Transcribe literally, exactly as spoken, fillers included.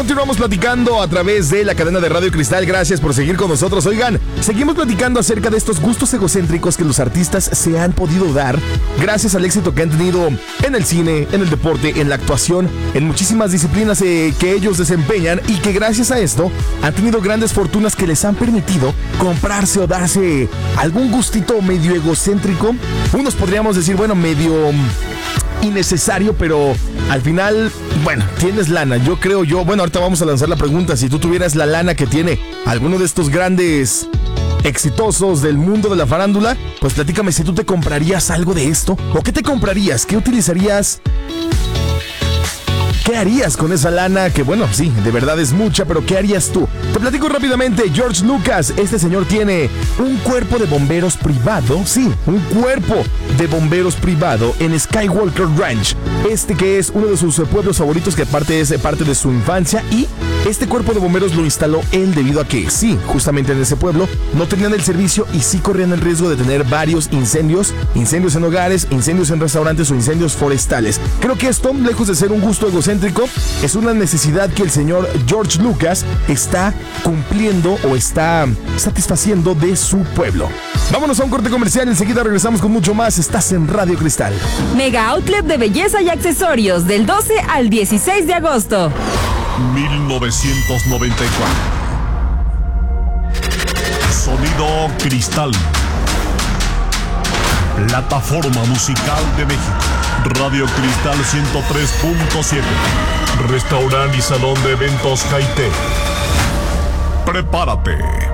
continuamos platicando a través de la cadena de Radio Cristal. Gracias por seguir con nosotros. Oigan, seguimos platicando acerca de estos gustos egocéntricos que los artistas se han podido dar gracias al éxito que han tenido en el cine, en el deporte, en la actuación, en muchísimas disciplinas eh, que ellos desempeñan, y que gracias a esto han tenido grandes fortunas que les han permitido comprarse o darse algún gustito medio egocéntrico. Unos podríamos decir, bueno, medio innecesario, pero al final, bueno, tienes lana. Yo creo yo, bueno, ahorita vamos a lanzar la pregunta. Si tú tuvieras la lana que tiene alguno de estos grandes exitosos del mundo de la farándula, pues platícame si tú te comprarías algo de esto. ¿O qué te comprarías? ¿Qué utilizarías? ¿Qué harías con esa lana? Que bueno, sí, de verdad es mucha, pero ¿qué harías tú? Te platico rápidamente. George Lucas, este señor tiene un cuerpo de bomberos privado, sí, un cuerpo de bomberos privado en Skywalker Ranch, este que es uno de sus pueblos favoritos, que aparte es parte de su infancia, y este cuerpo de bomberos lo instaló él debido a que, sí, justamente en ese pueblo no tenían el servicio y sí corrían el riesgo de tener varios incendios, incendios en hogares, incendios en restaurantes o incendios forestales. Creo que esto, lejos de ser un gusto egocéntrico, es una necesidad que el señor George Lucas está cumpliendo o está satisfaciendo de su pueblo. Vámonos a un corte comercial, enseguida regresamos con mucho más. Estás en Radio Cristal. Mega Outlet de belleza y accesorios del doce al dieciséis de agosto. mil novecientos noventa y cuatro. Sonido Cristal. Plataforma musical de México. Radio Cristal ciento tres punto siete. Restaurante y salón de eventos Jaité. Prepárate